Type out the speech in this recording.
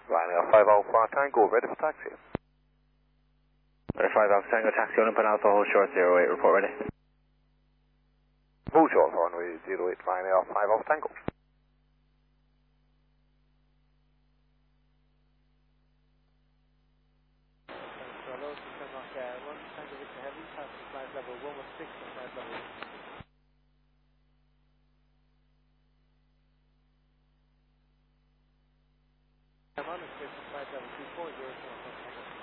Ryanair 5 Alpha Tango, ready for taxi. 5 Alpha Tango, taxi on Alpha Hold Short 08, report ready. Bonjour, runway 08, Ryanair 5 Alpha Tango. Hello, Denmark 1 Tango Victor Heavy, passenger flight level 116 and flight level I'm on the flight level 24, 0